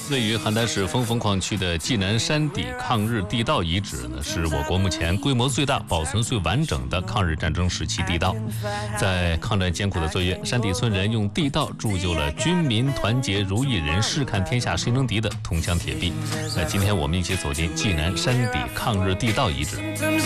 位于邯郸市峰峰矿区的济南山底抗日地道遗址呢，是我国目前规模最大、保存最完整的抗日战争时期地道。在抗战艰苦的岁月，山底村人用地道铸就了军民团结如一人、士看天下谁能敌的铜墙铁壁。那今天我们一起走进济南山底抗日地道遗址。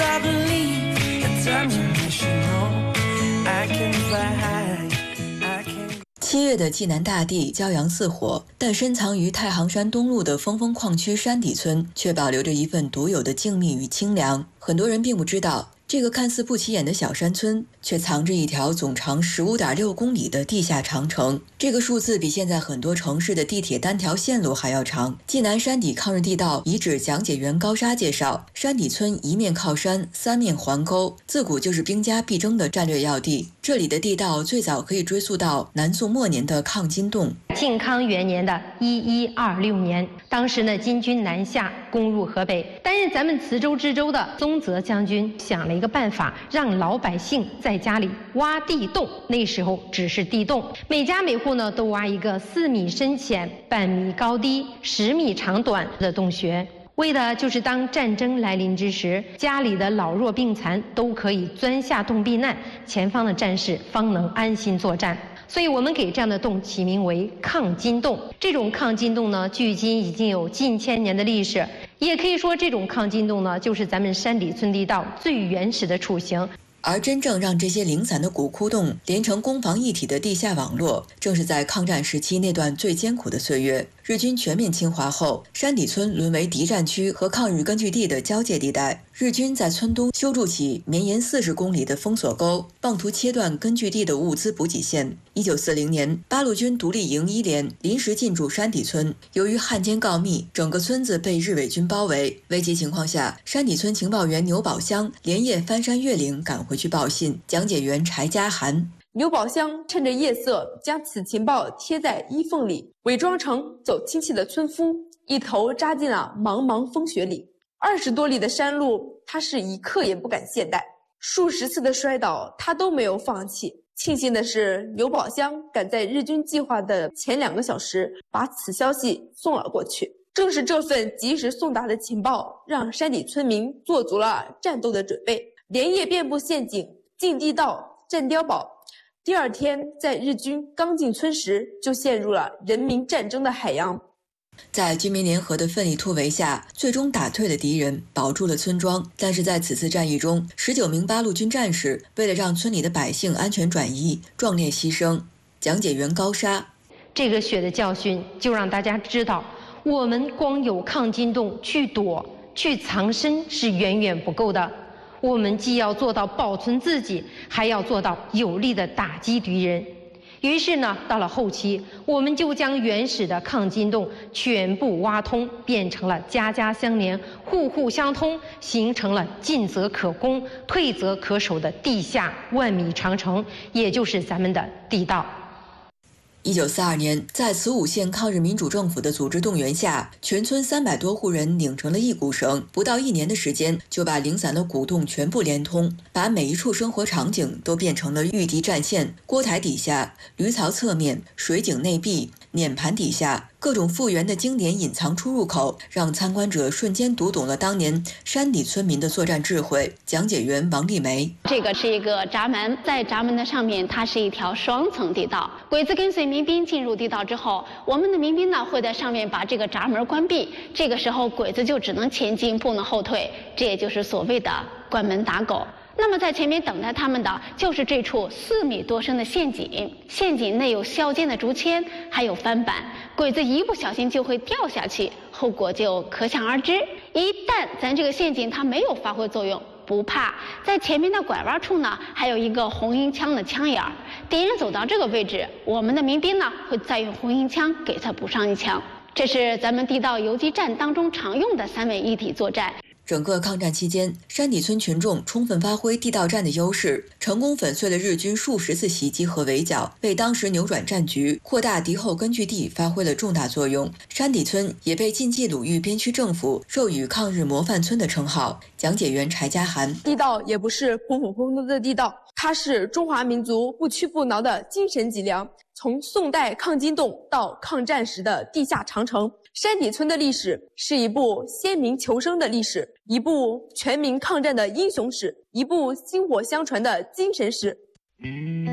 7月的济南大地骄阳似火，但深藏于太行山东麓的峰峰矿区山底村却保留着一份独有的静谧与清凉。很多人并不知道，这个看似不起眼的小山村却藏着一条总长15.6公里的地下长城，这个数字比现在很多城市的地铁单条线路还要长。济南山底抗日地道遗址讲解员高沙介绍，山底村一面靠山，三面环沟，自古就是兵家必争的战略要地。这里的地道最早可以追溯到南宋末年的抗金洞。 靖康元年的1126年，当时呢金军南下攻入河北，担任咱们磁州知州的宗泽将军想了一个办法，让老百姓在家里挖地洞。那时候只是地洞，每家每户呢都挖一个4米深浅、半米高低、10米长短的洞穴，为的就是当战争来临之时，家里的老弱病残都可以钻下洞避难，前方的战士方能安心作战。所以我们给这样的洞起名为抗金洞。这种抗金洞呢，距今已经有近千年的历史，也可以说这种抗金洞呢，就是咱们山底村地道最原始的雏形。 而真正让这些零散的古窟洞连成攻防一体的地下网络，正是在抗战时期那段最艰苦的岁月。日军全面侵华后，山底村沦为敌占区和抗日根据地的交界地带。日军在村东修筑起绵延40公里的封锁沟，妄图切断根据地的物资补给线。1940年，八路军独立营1连临时进驻山底村，由于汉奸告密，整个村子被日伪军包围。危急情况下，山底村情报员牛宝香连夜翻山越岭赶回去报信。讲解员柴家涵。 牛宝香趁着夜色将此情报贴在衣缝里，伪装成走亲戚的村夫，一头扎进了茫茫风雪里。20多里的山路，他是一刻也不敢懈怠，数十次的摔倒他都没有放弃。庆幸的是，牛宝香赶在日军计划的前2个小时把此消息送了过去。正是这份及时送达的情报，让山底村民做足了战斗的准备，连夜遍布陷阱、进地道、占碉堡。第2天，在日军刚进村时，就陷入了人民战争的海洋。 在军民联合的奋力突围下，最终打退了敌人，保住了村庄。但是在此次战役中，19名八路军战士为了让村里的百姓安全转移，壮烈牺牲。讲解员高沙， 这个血的教训就让大家知道，我们光有抗金洞去躲、去藏身是远远不够的。我们既要做到保存自己，还要做到有力的打击敌人。于是呢，到了后期，我们就将原始的抗金洞全部挖通，变成了家家相连、户户相通，形成了进则可攻、退则可守的地下万米长城，也就是咱们的地道。 1942年，在慈武县抗日民主政府的组织动员下，全村300多户人拧成了一股绳，不到1年的时间，就把零散的古洞全部连通，把每一处生活场景都变成了御敌战线。锅台底下、驴槽侧面、水井内壁、碾盘底下，各种复原的经典隐藏出入口，让参观者瞬间读懂了当年山底村民的作战智慧。讲解员王丽梅， 这个是一个闸门，在闸门的上面，它是一条双层地道。鬼子跟随民兵进入地道之后，我们的民兵呢会在上面把这个闸门关闭，这个时候鬼子就只能前进，不能后退，这也就是所谓的关门打狗。那么在前面等待他们的就是这处4米多深的陷阱，陷阱内有削尖的竹签，还有翻板，鬼子一不小心就会掉下去，后果就可想而知。一旦咱这个陷阱它没有发挥作用，不怕，在前面的拐弯处呢，还有一个红缨枪的枪眼儿，敌人走到这个位置，我们的民兵呢会再用红缨枪给他补上一枪。这是咱们地道游击战当中常用的3位一体作战。 整个抗战期间，山底村群众充分发挥地道战的优势，成功粉碎了日军数十次袭击和围剿，为当时扭转战局、扩大敌后根据地发挥了重大作用。山底村也被晋冀鲁豫边区政府授予抗日模范村的称号。讲解员柴家涵， 地道也不是普普通通的地道， 它是中华民族不屈不挠的精神脊梁。从宋代抗金洞到抗战时的地下长城，山底村的历史是一部先民求生的历史，一部全民抗战的英雄史，一部薪火相传的精神史。